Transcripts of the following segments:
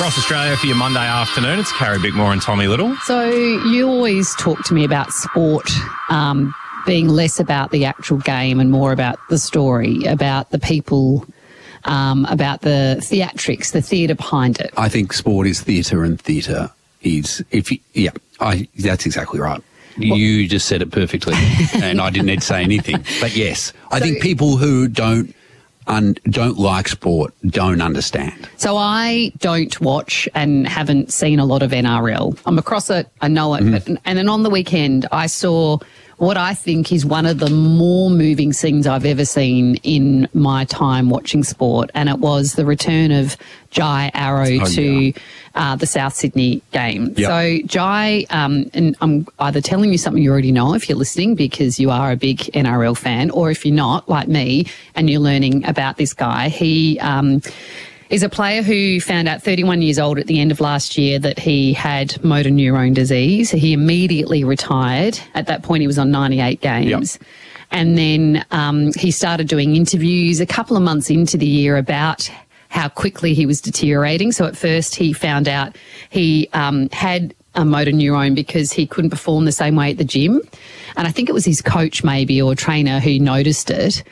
across Australia for your Monday afternoon. It's Carrie Bickmore and Tommy Little. So you always talk to me about sport being less about the actual game and more about the story, about the people, about the theatrics, the theatre behind it. I think sport is theatre and theatre is, that's exactly right. You just said it perfectly and I didn't need to say anything. But yes, I think people who don't like sport don't understand. So I don't watch and haven't seen a lot of NRL. I'm across it, I know it. And then on the weekend, I saw what I think is one of the more moving scenes I've ever seen in my time watching sport, and it was the return of Jai Arrow to the South Sydney game. Yep. So Jai, and I'm either telling you something you already know if you're listening because you are a big NRL fan, or if you're not, like me, and you're learning about this guy. He is a player who found out 31 years old at the end of last year that he had motor neurone disease. He immediately retired. At that point, he was on 98 games. Yep. And then he started doing interviews a couple of months into the year about how quickly he was deteriorating. So at first he found out he had a motor neurone because he couldn't perform the same way at the gym. And I think it was his coach maybe or trainer who noticed it.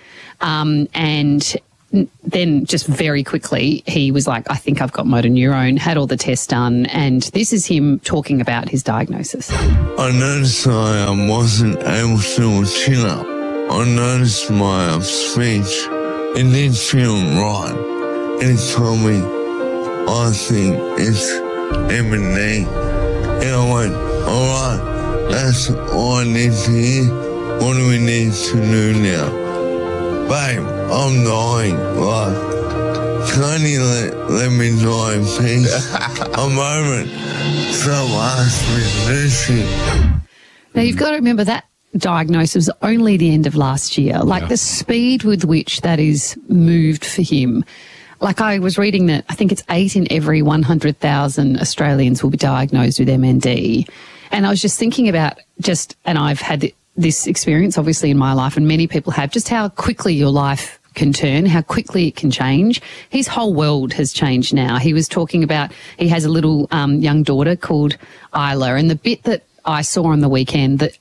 And then just very quickly he was like, I think I've got motor neurone, had all the tests done. And this is him talking about his diagnosis. I noticed I wasn't able to chin up. I noticed my speech. It didn't feel right. And he told me, I think it's M&D. And I went, all right, that's all I need to hear. What do we need to do now? Babe, I'm dying. Like, can't you let me die in peace? I'm over it. Stop asking me to do shit. Now, you've got to remember that diagnosis was only the end of last year. Like, the speed with which that is moved for him. Like, I was reading that I think it's 8 in every 100,000 Australians will be diagnosed with MND. And I was just thinking about and I've had this experience obviously in my life, and many people have, just how quickly your life can turn, how quickly it can change. His whole world has changed now. He was talking about he has a little young daughter called Isla, and the bit that I saw on the weekend that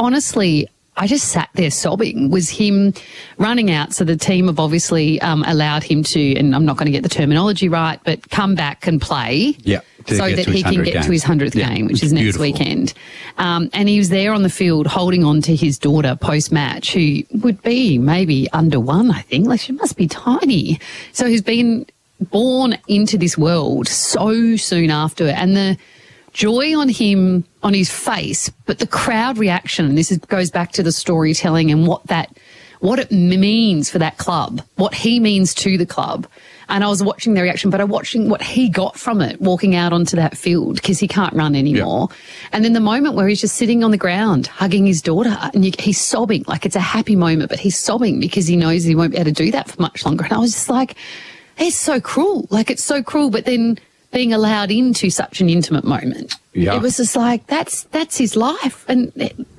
I just sat there sobbing was him running out. So the team have obviously allowed him to, and I'm not going to get the terminology right, but come back and play. Yeah. So that he can get to his 100th game, which is next weekend. And he was there on the field holding on to his daughter post-match, who would be maybe under 1, I think. Like, she must be tiny. So he's been born into this world so soon after. And the joy on his face, but the crowd reaction, and this goes back to the storytelling and what it means for that club, what he means to the club. And I was watching their reaction, but I'm watching what he got from it, walking out onto that field because he can't run anymore. Yeah. And then the moment where he's just sitting on the ground, hugging his daughter, and he's sobbing, like it's a happy moment, but he's sobbing because he knows he won't be able to do that for much longer. And I was just like, it's so cruel. Like, it's so cruel, but then being allowed into such an intimate moment. Yeah. It was just like, that's his life. And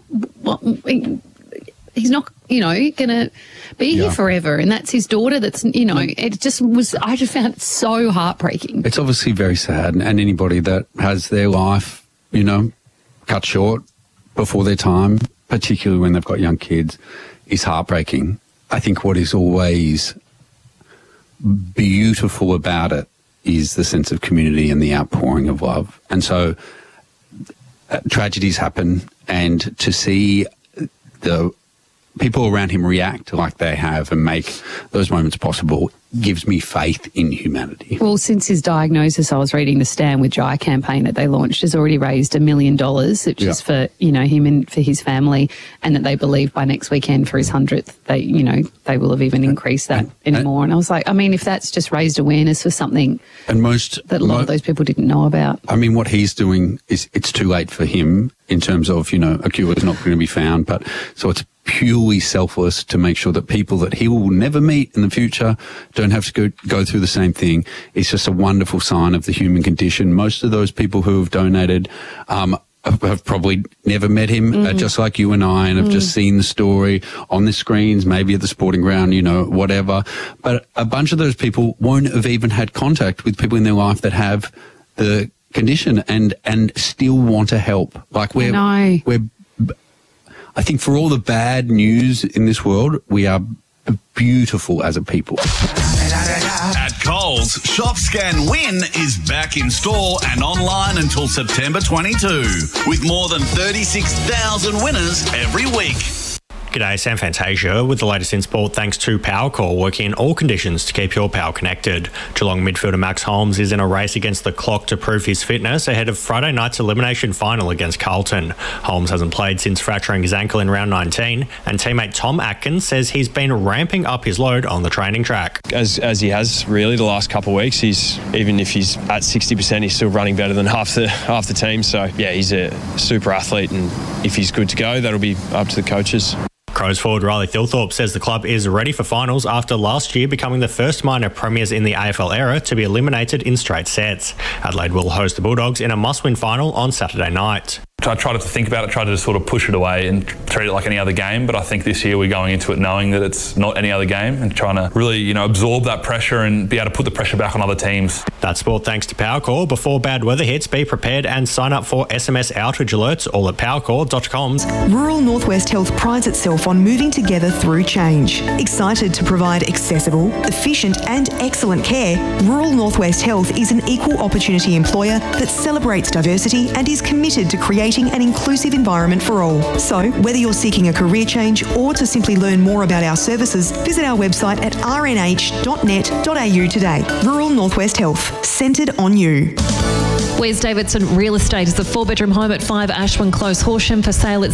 he's not, going to be here forever. And that's his daughter. That's, it just was, I just found it so heartbreaking. It's obviously very sad. And anybody that has their life, cut short before their time, particularly when they've got young kids, is heartbreaking. I think what is always beautiful about it is the sense of community and the outpouring of love. And so tragedies happen, and to see the people around him react like they have and make those moments possible gives me faith in humanity. Well, since his diagnosis, I was reading the Stand With Jai campaign that they launched has already raised $1 million, which is for, him and for his family, and that they believe by next weekend for his 100th, they will have even increased that anymore. And I was like, if that's just raised awareness for something that a lot of those people didn't know about. What he's doing is, it's too late for him in terms of, a cure is not going to be found, but so it's purely selfless to make sure that people that he will never meet in the future don't have to go through the same thing. It's just a wonderful sign of the human condition. Most of those people who have donated have probably never met him, just like you and I, and have just seen the story on the screens, maybe at the sporting ground, whatever. But a bunch of those people won't have even had contact with people in their life that have the condition and still want to help. Like I think for all the bad news in this world, we are beautiful as a people. At Coles, Shop Scan Win is back in store and online until September 22, with more than 36,000 winners every week. G'day, Sam Fantasia with the latest in sport thanks to Powercall, working in all conditions to keep your power connected. Geelong midfielder Max Holmes is in a race against the clock to prove his fitness ahead of Friday night's elimination final against Carlton. Holmes hasn't played since fracturing his ankle in round 19, and teammate Tom Atkins says he's been ramping up his load on the training track. As he has really the last couple of weeks, even if he's at 60%, he's still running better than half the team. So yeah, he's a super athlete, and if he's good to go, that'll be up to the coaches. Crows forward Riley Thilthorpe says the club is ready for finals after last year becoming the first minor premiers in the AFL era to be eliminated in straight sets. Adelaide will host the Bulldogs in a must-win final on Saturday night. I tried to think about it, tried to just sort of push it away and treat it like any other game. But I think this year we're going into it knowing that it's not any other game and trying to really, absorb that pressure and be able to put the pressure back on other teams. That's sport thanks to Powercall. Before bad weather hits, be prepared and sign up for SMS outage alerts all at powercall.com. Rural Northwest Health prides itself on moving together through change. Excited to provide accessible, efficient and excellent care, Rural Northwest Health is an equal opportunity employer that celebrates diversity and is committed to creating an inclusive environment for all. So, whether you're seeking a career change or to simply learn more about our services, visit our website at rnh.net.au today. Rural Northwest Health, centred on you. Wes Davidson Real Estate is a 4-bedroom home at 5 Ashwin Close, Horsham, for sale at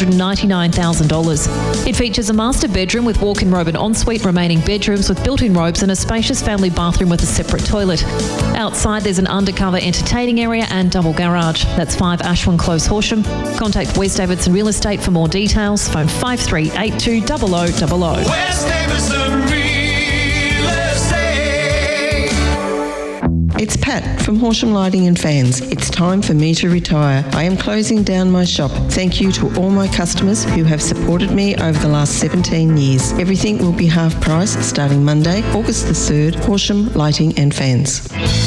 $699,000. It features a master bedroom with walk-in robe and ensuite, remaining bedrooms with built-in robes and a spacious family bathroom with a separate toilet. Outside there's an undercover entertaining area and double garage. That's 5 Ashwin Close, Horsham. Contact Wes Davidson Real Estate for more details. Phone 5382 0000. Wes Davidson Real Estate. It's Pat from Horsham Lighting and Fans. It's time for me to retire. I am closing down my shop. Thank you to all my customers who have supported me over the last 17 years. Everything will be half price starting Monday, August the 3rd. Horsham Lighting and Fans.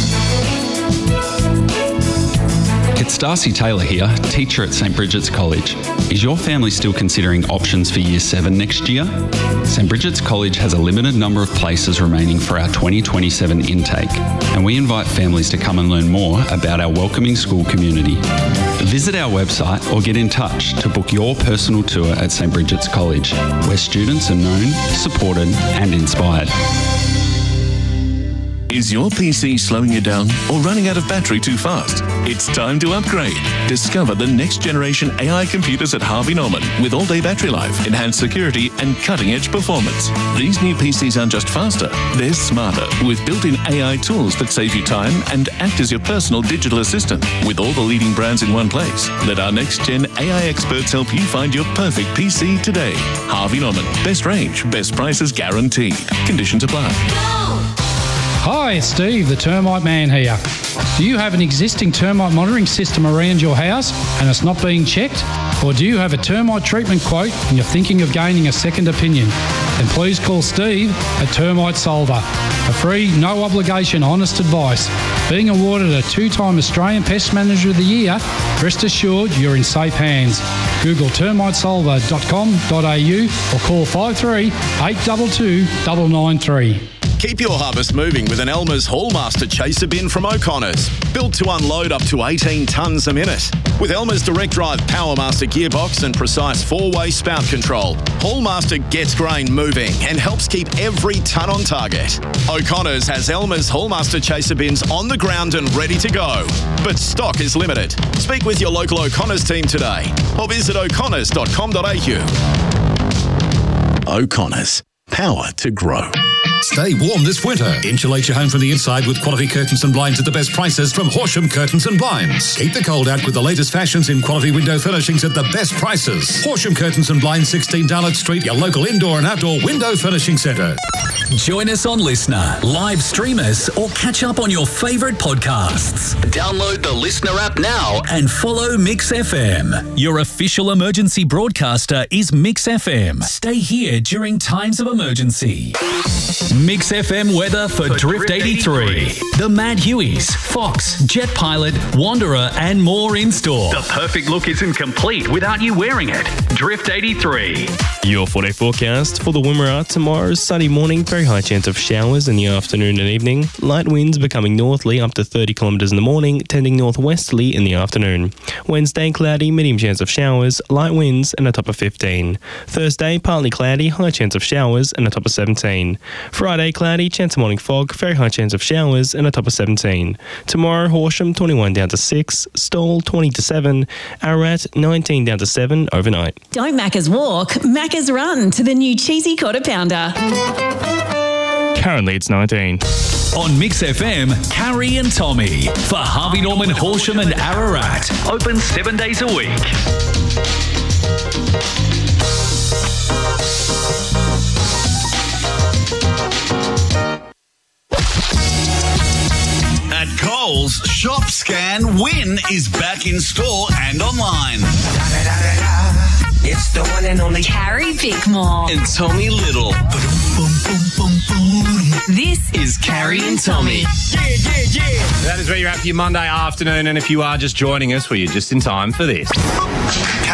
It's Darcy Taylor here, teacher at St Bridget's College. Is your family still considering options for Year 7 next year? St Bridget's College has a limited number of places remaining for our 2027 intake, and we invite families to come and learn more about our welcoming school community. Visit our website or get in touch to book your personal tour at St Bridget's College, where students are known, supported and inspired. Is your PC slowing you down or running out of battery too fast? It's time to upgrade. Discover the next generation AI computers at Harvey Norman with all-day battery life, enhanced security and cutting-edge performance. These new PCs aren't just faster, they're smarter with built-in AI tools that save you time and act as your personal digital assistant with all the leading brands in one place. Let our next-gen AI experts help you find your perfect PC today. Harvey Norman. Best range, best prices guaranteed. Conditions apply. Hi, it's Steve, the Termite Man here. Do you have an existing termite monitoring system around your house and it's not being checked? Or do you have a termite treatment quote and you're thinking of gaining a second opinion? Then please call Steve at Termite Solver. A free, no obligation, honest advice. Being awarded a 2-time Australian Pest Manager of the Year, rest assured you're in safe hands. Google termitesolver.com.au or call 53 822 993. Keep your harvest moving with an Elmer's Hallmaster Chaser Bin from O'Connor's. Built to unload up to 18 tonnes a minute. With Elmer's Direct Drive PowerMaster gearbox and precise 4-way spout control, Hallmaster gets grain moving and helps keep every tonne on target. O'Connor's has Elmer's Hallmaster Chaser Bins on the ground and ready to go. But stock is limited. Speak with your local O'Connor's team today or visit o'connors.com.au. O'Connor's. Power to grow. Stay warm this winter. Insulate your home from the inside with quality curtains and blinds at the best prices from Horsham Curtains and Blinds. Keep the cold out with the latest fashions in quality window furnishings at the best prices. Horsham Curtains and Blinds, 16 Darlot Street, your local indoor and outdoor window furnishing centre. Join us on Listener, live stream us, or catch up on your favourite podcasts. Download the Listener app now and follow Mix FM. Your official emergency broadcaster is Mix FM. Stay here during times of emergency. Mix FM weather for Drift 83. The Mad Hueys, Fox, Jet Pilot, Wanderer and more in store. The perfect look isn't complete without you wearing it. Drift 83. Your 4-day forecast for the Wimmera. Tomorrow, sunny morning, very high chance of showers in the afternoon and evening. Light winds becoming northerly up to 30 kilometres in the morning, tending northwesterly in the afternoon. Wednesday, cloudy, medium chance of showers, light winds and a top of 15. Thursday, partly cloudy, high chance of showers and a top of 17. Friday, cloudy, chance of morning fog, very high chance of showers and a top of 17. Tomorrow, Horsham 21 down to 6, Stawell 20 to 7, Ararat 19 down to 7 overnight. Don't Macca's walk, Macca's run to the new cheesy quarter pounder. Currently, it's 19. On Mix FM, Carrie and Tommy for Harvey Norman, Horsham and Ararat. Open 7 days a week. At Coles, Shop Scan Win is back in store and online. It's the one and only Carrie Bickmore and Tommy Little. This is Carrie and Tommy. That is where you're at for your Monday afternoon, and if you are just joining us, well, you're just in time for this.